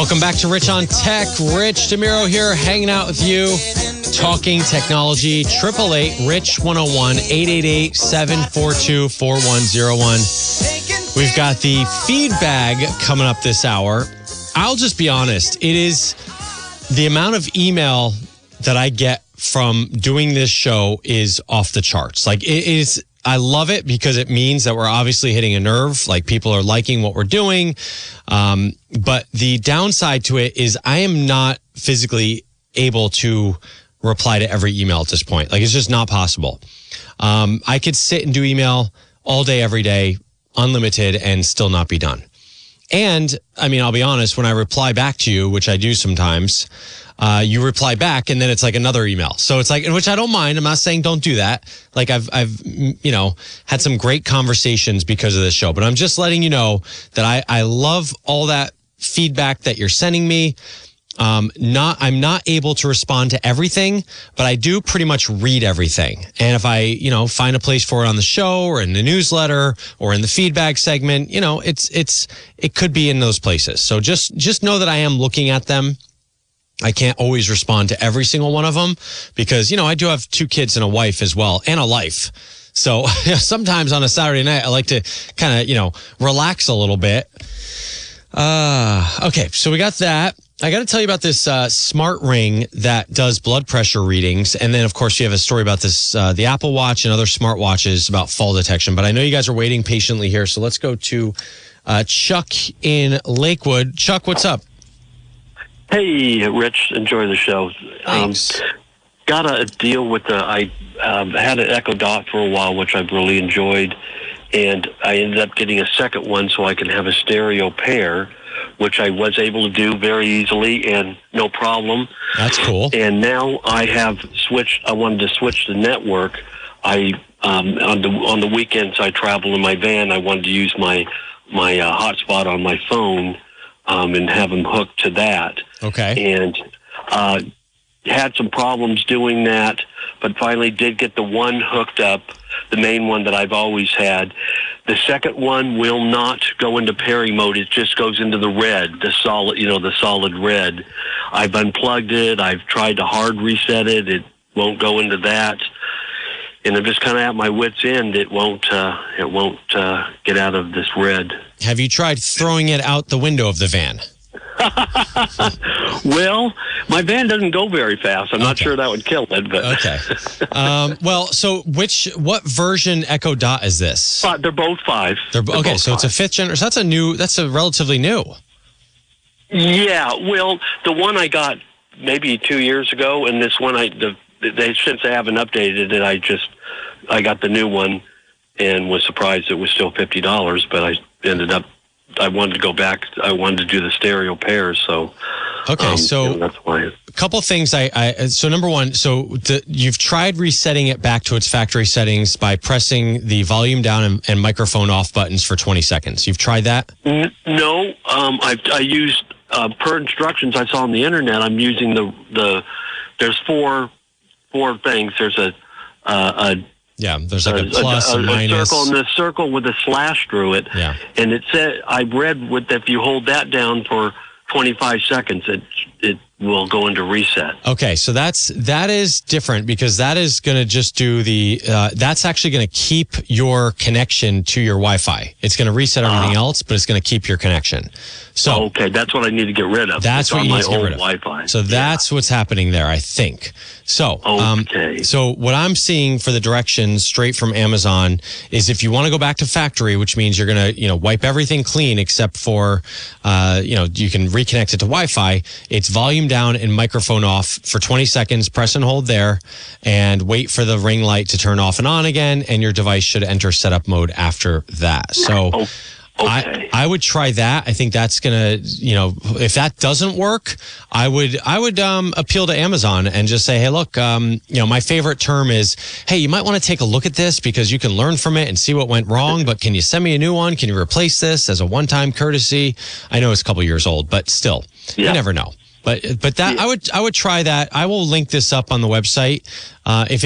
Welcome back to Rich on Tech. Rich DeMiro here, hanging out with you, talking technology. 888-RICH-101, 888-742-4101. We've got the feed bag coming up this hour. I'll just be honest. It is the amount of email that I get from doing this show is off the charts. Like, it is... I love it because it means that we're obviously hitting a nerve. Like, people are liking what we're doing. But the downside to it is I am not physically able to reply to every email at this point. Like, it's just not possible. I could sit and do email all day, every day, unlimited, and still not be done. And I mean, I'll be honest, when I reply back to you, which I do sometimes, you reply back and then it's like another email. So it's like, which I don't mind. I'm not saying don't do that. Like, I've had some great conversations because of this show, but I'm just letting you know that I love all that feedback that you're sending me. I'm not able to respond to everything, but I do pretty much read everything. And if I, find a place for it on the show or in the newsletter or in the feedback segment, it could be in those places. So just know that I am looking at them. I can't always respond to every single one of them because, I do have 2 kids and a wife as well, and a life. So sometimes on a Saturday night, I like to kind of, relax a little bit. Okay, so we got that. I got to tell you about this smart ring that does blood pressure readings. And then, of course, you have a story about this, the Apple Watch and other smartwatches about fall detection. But I know you guys are waiting patiently here. So let's go to Chuck in Lakewood. Chuck, what's up? Hey, Rich. Enjoy the show. Thanks. Got a deal with I had an Echo Dot for a while, which I've really enjoyed. And I ended up getting a second one so I can have a stereo pair, which I was able to do very easily and no problem. That's cool. And now I wanted to switch the network. On the weekends I travel in my van. I wanted to use my hotspot on my phone and have them hooked to that. Okay. And had some problems doing that, but finally did get the one hooked up, the main one that I've always had. The second one will not go into pairing mode. It just goes into the red, the solid red. I've unplugged it. I've tried to hard reset it. It won't go into that. And I'm just kind of at my wit's end. It won't get out of this red. Have you tried throwing it out the window of the van? Well, my van doesn't go very fast. I'm not sure that would kill it. But okay. Well, so what version Echo Dot is this? They're both 5. Okay, so 5. It's a 5th generation. So that's a relatively new. Yeah, well, the one I got maybe 2 years ago, and this one since I haven't updated it, I got the new one and was surprised it was still $50, but I wanted to go back. I wanted to do the stereo pairs, so okay. So that's why. A couple things. So number one, you've tried resetting it back to its factory settings by pressing the volume down and microphone off buttons for 20 seconds. You've tried that? No. I used per instructions I saw on the internet. I'm using there's four things. There's there's like a plus, a minus. Circle, and the circle with a slash through it. Yeah. And it said, I read if you hold that down for 25 seconds, it will go into reset. Okay, so that is different because that is going to just do that's actually going to keep your connection to your Wi-Fi. It's going to reset everything else, but it's going to keep your connection. So okay, that's what I need to get rid of. That's what you need to get rid of. Wi-Fi. So that's what's happening there, I think. So, okay. So what I'm seeing for the directions straight from Amazon is if you want to go back to factory, which means you're going to, wipe everything clean except for, you can reconnect it to Wi-Fi. It's volume down and microphone off for 20 seconds. Press and hold there and wait for the ring light to turn off and on again. And your device should enter setup mode after that. So okay. I would try that. I think that's going to, if that doesn't work, I would appeal to Amazon and just say, hey, look, my favorite term is, hey, you might want to take a look at this because you can learn from it and see what went wrong, but can you send me a new one? Can you replace this as a one-time courtesy? I know it's a couple years old, but still, you never know. But that I would try that. I will link this up on the website. If